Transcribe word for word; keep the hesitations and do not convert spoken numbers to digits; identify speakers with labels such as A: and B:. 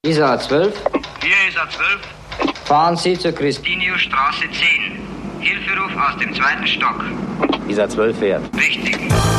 A: Isar zwölf.
B: Hier Isar zwölf.
A: Fahren Sie zur
B: Christiniusstraße zehn. Hilferuf aus dem zweiten Stock.
A: Isar zwölf fährt.
B: Richtig.